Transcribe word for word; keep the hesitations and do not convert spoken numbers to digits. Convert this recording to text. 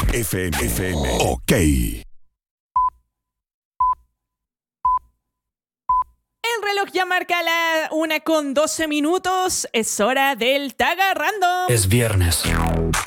F M. F M. Ok. El reloj ya marca la una con doce minutos. Es hora del Taga Random. Es viernes.